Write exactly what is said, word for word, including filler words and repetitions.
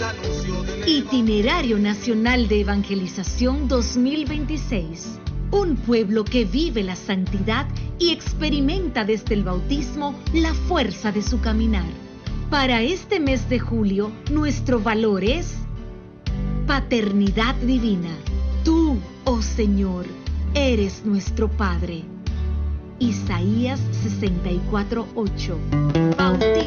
Itinerario Nacional de Evangelización dos mil veintiséis. Un pueblo que vive la santidad y experimenta desde el bautismo la fuerza de su caminar. Para este mes de julio, nuestro valor es paternidad divina. Tú, oh Señor, eres nuestro Padre. Isaías sesenta y cuatro, ocho. Bautismo.